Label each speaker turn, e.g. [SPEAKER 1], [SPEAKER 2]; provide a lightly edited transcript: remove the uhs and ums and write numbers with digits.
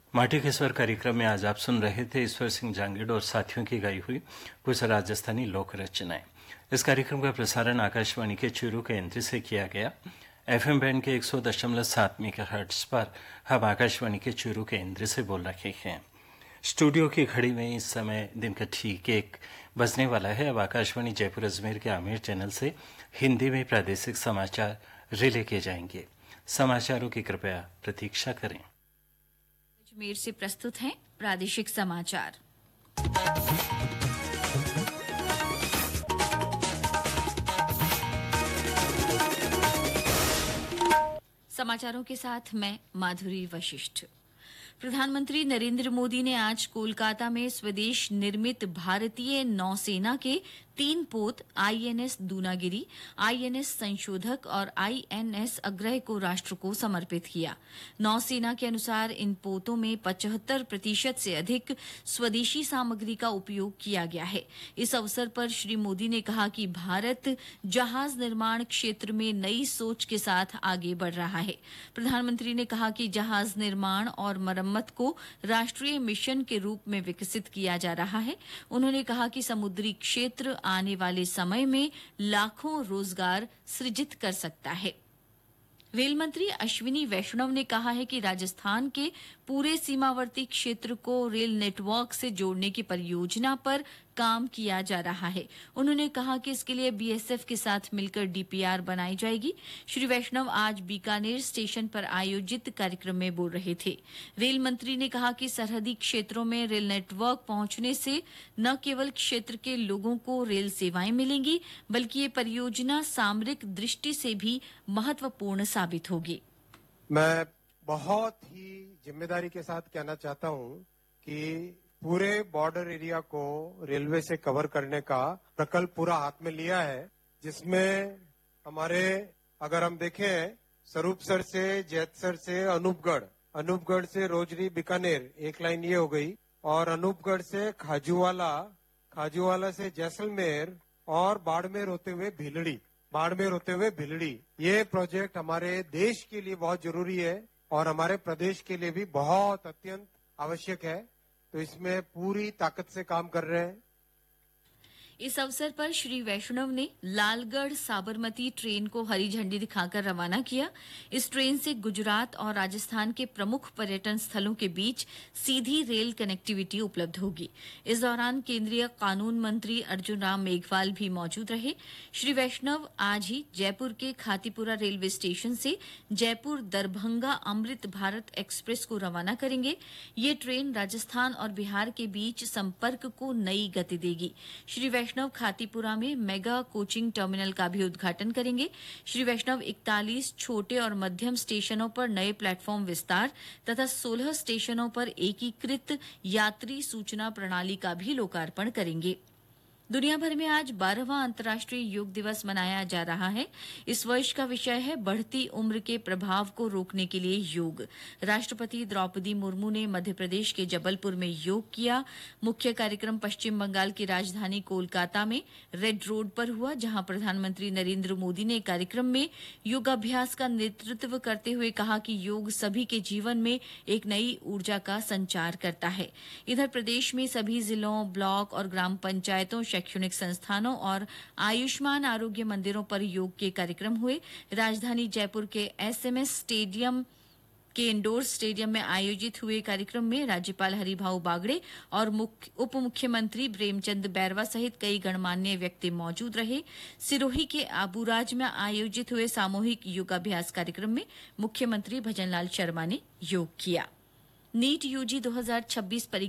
[SPEAKER 1] माटी के स्वर कार्यक्रम में आज आप सुन रहे थे ईश्वर सिंह जांगीड़ और साथियों की गाई हुई कुछ राजस्थानी लोक रचनाएं। इस कार्यक्रम का प्रसारण आकाशवाणी के चूरू केंद्र से किया गया। एफएम बैंड के 100.7 मेगाहर्ट्ज पर हम आकाशवाणी के चूरू केंद्र से बोल रहे हैं। स्टूडियो की घड़ी में इस समय दिन का ठीक 1 बजने वाला है। अब आकाशवाणी जयपुर अजमेर के आमेर चैनल से हिंदी में प्रादेशिक समाचार रिले किए जाएंगे। समाचारों की कृपया प्रतीक्षा करें।
[SPEAKER 2] अजमेर से प्रस्तुत हैं प्रादेशिक समाचार। समाचारों के साथ मैं माधुरी वशिष्ठ। प्रधानमंत्री नरेंद्र मोदी ने आज कोलकाता में स्वदेश निर्मित भारतीय नौसेना के 3 पोत आईएनएस दूनागिरी, आईएनएस संशोधक और आईएनएस अग्रय को राष्ट्र को समर्पित किया। नौसेना के अनुसार इन पोतों में 75% से अधिक स्वदेशी सामग्री का उपयोग किया गया है। इस अवसर पर श्री मोदी ने कहा कि भारत जहाज निर्माण क्षेत्र में नई सोच के साथ आगे बढ़ रहा है। प्रधानमंत्री ने कहा कि जहाज निर्माण और मरम्मत को राष्ट्रीय मिशन के रूप में विकसित किया जा रहा है। उन्होंने कहा कि समुद्री क्षेत्र आने वाले समय में लाखों रोजगार सृजित कर सकता है। रेल मंत्री अश्विनी वैष्णव ने कहा है कि राजस्थान के पूरे सीमावर्ती क्षेत्र को रेल नेटवर्क से जोड़ने की परियोजना पर काम किया जा रहा है। उन्होंने कहा कि इसके लिए बीएसएफ के साथ मिलकर डीपीआर बनाई जाएगी। श्री वैष्णव आज बीकानेर स्टेशन पर आयोजित कार्यक्रम में बोल रहे थे। रेल मंत्री ने कहा कि सरहदी क्षेत्रों में रेल नेटवर्क पहुंचने से न केवल क्षेत्र के लोगों को रेल सेवाएं मिलेंगी, बल्कि ये परियोजना सामरिक दृष्टि से भी महत्वपूर्ण साबित होगी।
[SPEAKER 3] मैं बहुत ही जिम्मेदारी के साथ कहना चाहता हूं कि पूरे बॉर्डर एरिया को रेलवे से कवर करने का प्रकल्प पूरा हाथ में लिया है, जिसमें हमारे अगर हम देखें स्वरूपसर से जैतसर से अनूपगढ़ से रोजरी बीकानेर एक लाइन ये हो गई, और अनूपगढ़ से खाजूवाला से जैसलमेर और बाड़मेर होते हुए भिलड़ी। ये प्रोजेक्ट हमारे देश के लिए बहुत जरूरी है और हमारे प्रदेश के लिए भी बहुत अत्यंत आवश्यक है। तो इसमें पूरी ताकत से काम कर रहे हैं।
[SPEAKER 2] इस अवसर पर श्री वैष्णव ने लालगढ़ साबरमती ट्रेन को हरी झंडी दिखाकर रवाना किया। इस ट्रेन से गुजरात और राजस्थान के प्रमुख पर्यटन स्थलों के बीच सीधी रेल कनेक्टिविटी उपलब्ध होगी। इस दौरान केंद्रीय कानून मंत्री अर्जुन राम मेघवाल भी मौजूद रहे। श्री वैष्णव आज ही जयपुर के खातीपुरा रेलवे स्टेशन से जयपुर दरभंगा अमृत भारत एक्सप्रेस को रवाना करेंगे। ये ट्रेन राजस्थान और बिहार के बीच संपर्क को नई गति देगी। श्री वैष्णव खातीपुरा में मेगा कोचिंग टर्मिनल का भी उद्घाटन करेंगे। श्री वैष्णव 41 छोटे और मध्यम स्टेशनों पर नए प्लेटफॉर्म विस्तार तथा 16 स्टेशनों पर एकीकृत यात्री सूचना प्रणाली का भी लोकार्पण करेंगे। दुनिया भर में आज 12वां अंतर्राष्ट्रीय योग दिवस मनाया जा रहा है। इस वर्ष का विषय है बढ़ती उम्र के प्रभाव को रोकने के लिए योग। राष्ट्रपति द्रौपदी मुर्मू ने मध्य प्रदेश के जबलपुर में योग किया। मुख्य कार्यक्रम पश्चिम बंगाल की राजधानी कोलकाता में रेड रोड पर हुआ, जहां प्रधानमंत्री नरेंद्र मोदी ने कार्यक्रम में योगाभ्यास का नेतृत्व करते हुए कहा कि योग सभी के जीवन में एक नई ऊर्जा का संचार करता है। इधर प्रदेश में सभी जिलों, ब्लॉक और ग्राम पंचायतों, शैक्षणिक संस्थानों और आयुष्मान आरोग्य मंदिरों पर योग के कार्यक्रम हुए। राजधानी जयपुर के एसएमएस स्टेडियम के इंडोर स्टेडियम में आयोजित हुए कार्यक्रम में राज्यपाल हरिभाऊ बागड़े और उप मुख्यमंत्री प्रेमचंद बैरवा सहित कई गणमान्य व्यक्ति मौजूद रहे। सिरोही के आबूराज में आयोजित हुए सामूहिक योगाभ्यास कार्यक्रम में मुख्यमंत्री भजनलाल शर्मा ने योग किया। नीट यूजी 2026 परीक्षा